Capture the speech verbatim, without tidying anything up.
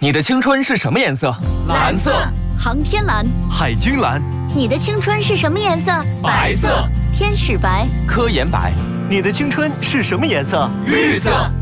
你的青春是什么颜色？ 蓝色。 航天蓝。 海军蓝。 你的青春是什么颜色？ 白色。 天使白。 科研白。 你的青春是什么颜色？ 绿色。